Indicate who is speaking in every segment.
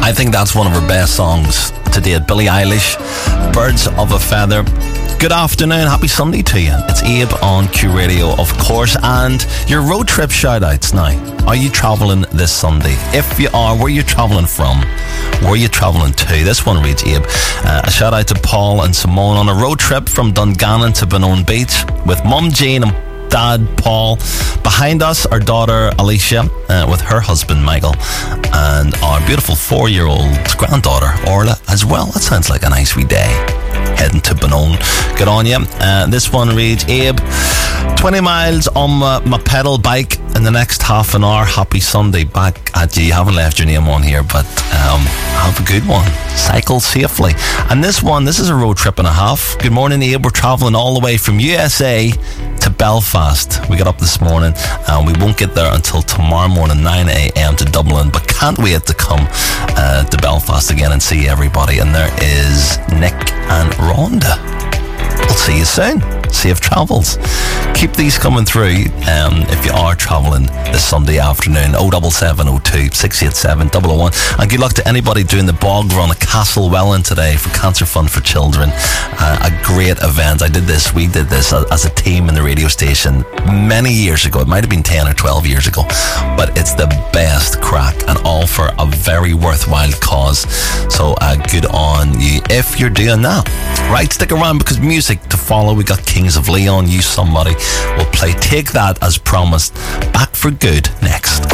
Speaker 1: I think that's one of her best songs to date. Billie Eilish, Birds of a Feather. Good afternoon, happy Sunday to you. It's Abe on Q Radio, of course, and your road trip shout-outs now. Are you travelling this Sunday? If you are, where are you travelling from? Where are you travelling to? This one reads, Abe, a shout-out to Paul and Simone on a road trip from Dungannon to Benone Beach with Mum Jean and Dad Paul. Behind us, our daughter Alicia with her husband Michael, and our beautiful 4-year-old granddaughter Orla as well. That sounds like a nice wee day. Heading to Benone. Good on you. This one reads, Abe, 20 miles on my pedal bike in the next half an hour. Happy Sunday. Back at you. You haven't left your name on here, but have a good one. Cycle safely. And this is a road trip and a half. Good morning, Abe. We're travelling all the way from USA to Belfast. We got up this morning and we won't get there until tomorrow morning 9 a.m. to Dublin, but can't wait to come to Belfast again and see everybody. And there is Nick and Rhonda. We'll see you soon. Safe travels. Keep these coming through if you are travelling this Sunday afternoon. 07702 687 001. And good luck to anybody doing the bog run at Castlewellan today for Cancer Fund for Children. A great event. We did this as a team in the radio station many years ago. It might have been 10 or 12 years ago, but it's the best crack, and all for a very worthwhile cause. So good on you if you're doing that. Right, stick around because music to follow. We got Kings of Leon, You Somebody. We'll play Take That as promised. Back for good next.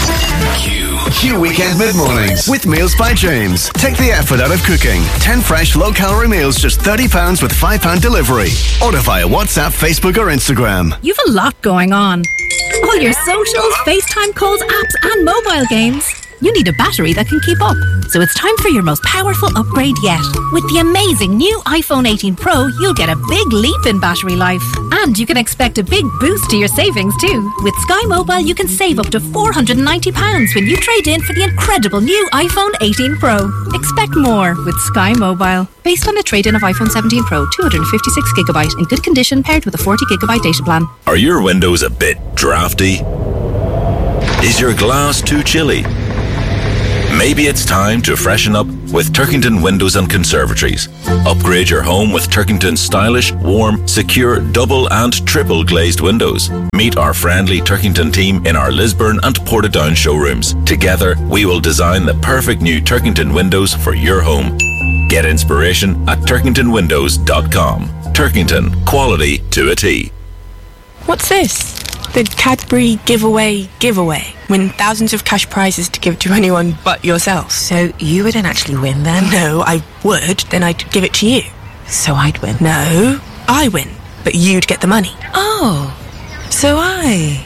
Speaker 2: Q Weekend Mid-Mornings with Meals by James. Take the effort out of cooking. 10 fresh low-calorie meals, just £30 with £5 delivery. Order via WhatsApp, Facebook or Instagram.
Speaker 3: You've a lot going on. All your socials, FaceTime calls, apps and mobile games. You need a battery that can keep up. So it's time for your most powerful upgrade yet. With the amazing new iPhone 18 Pro, you'll get a big leap in battery life. And you can expect a big boost to your savings too. With Sky Mobile, you can save up to £490 when you trade in for the incredible new iPhone 18 Pro. Expect more with Sky Mobile. Based on a trade-in of iPhone 17 Pro, 256GB in good condition paired with a 40GB data plan.
Speaker 4: Are your windows a bit drafty? Is your glass too chilly? Maybe it's time to freshen up with Turkington Windows and Conservatories. Upgrade your home with Turkington's stylish, warm, secure, double and triple glazed windows. Meet our friendly Turkington team in our Lisburn and Portadown showrooms. Together, we will design the perfect new Turkington windows for your home. Get inspiration at turkingtonwindows.com. Turkington, quality to a T.
Speaker 5: What's this? The Cadbury giveaway. Win thousands of cash prizes to give to anyone but yourself.
Speaker 6: So you wouldn't actually win then?
Speaker 5: No, I would. Then I'd give it to you.
Speaker 6: So I'd win?
Speaker 5: No, I win. But you'd get the money.
Speaker 6: Oh, so I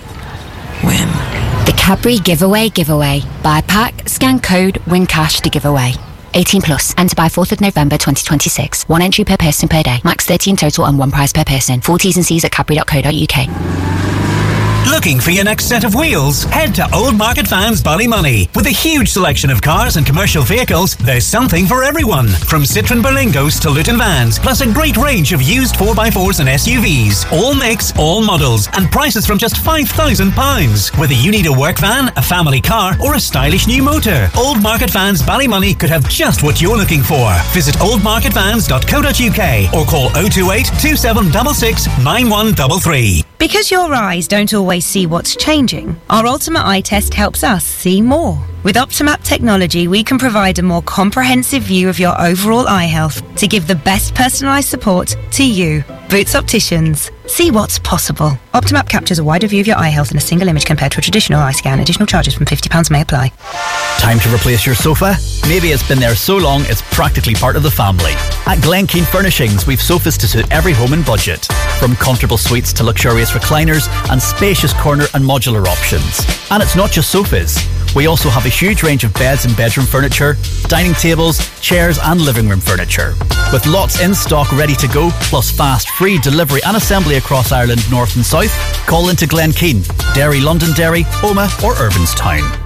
Speaker 6: win.
Speaker 7: The Cadbury giveaway. Buy a pack, scan code, win cash to give away. 18 plus. Enter by 4th of November 2026. 1 entry per person per day. Max 30 in total and 1 prize per person. Full T's and C's at cadbury.co.uk.
Speaker 8: Looking for your next set of wheels? Head to Old Market Vans Ballymoney. With a huge selection of cars and commercial vehicles, there's something for everyone. From Citroen Berlingos to Luton Vans, plus a great range of used 4x4s and SUVs. All makes, all models, and prices from just £5,000. Whether you need a work van, a family car, or a stylish new motor, Old Market Vans Ballymoney could have just what you're looking for. Visit oldmarketvans.co.uk or call 028 2766 9133.
Speaker 9: Because your eyes don't always see what's changing, our Ultimate Eye Test helps us see more. With Optimap technology, we can provide a more comprehensive view of your overall eye health to give the best personalised support to you. Boots Opticians. See what's possible. Optimap captures a wider view of your eye health in a single image compared to a traditional eye scan. Additional charges from £50 may apply.
Speaker 10: Time to replace your sofa? Maybe it's been there so long it's practically part of the family. At Glen Keane Furnishings, we've sofas to suit every home and budget. From comfortable suites to luxurious recliners and spacious corner and modular options. And it's not just sofas. We also have a huge range of beds and bedroom furniture, dining tables, chairs and living room furniture. With lots in stock ready to go, plus fast, free delivery and assembly across Ireland, north and south, call into Glen Keane, Derry, Londonderry, Omagh or Irvinstown.